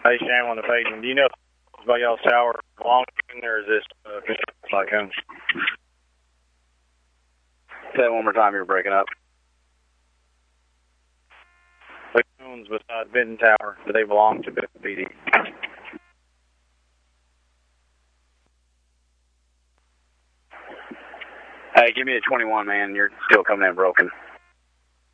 Hey, Sham on the pavement. Do you know if by y'all's tower belongs in there, or is this Lycombe's? Say that one more time, you're breaking up. Lycombe's beside Benton Tower, do they belong to BD? Hey, give me a 21, man. You're still coming in broken.